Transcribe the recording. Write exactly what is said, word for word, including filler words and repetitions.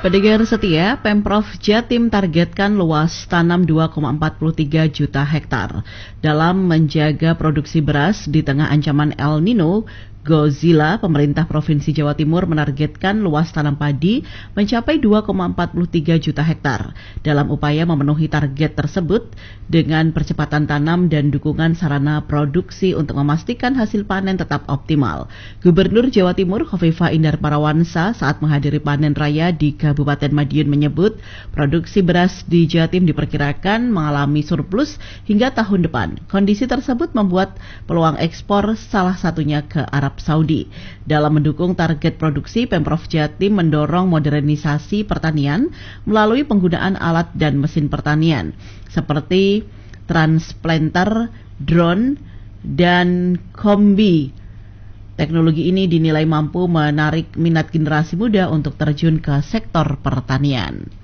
Pendengar setia, Pemprov Jatim targetkan luas tanam dua koma empat tiga juta hektar dalam menjaga produksi beras di tengah ancaman El Nino. Godzilla, pemerintah Provinsi Jawa Timur menargetkan luas tanam padi mencapai dua koma empat tiga juta hektar. Dalam upaya memenuhi target tersebut dengan percepatan tanam dan dukungan sarana produksi untuk memastikan hasil panen tetap optimal. Gubernur Jawa Timur Khofifah Indar Parawansa saat menghadiri panen raya di Kabupaten Madiun menyebut produksi beras di Jatim diperkirakan mengalami surplus hingga tahun depan. Kondisi tersebut membuat peluang ekspor salah satunya ke Arab Saudi. Dalam mendukung target produksi, Pemprov Jatim mendorong modernisasi pertanian melalui penggunaan alat dan mesin pertanian seperti transplanter, drone, dan kombi. Teknologi ini dinilai mampu menarik minat generasi muda untuk terjun ke sektor pertanian.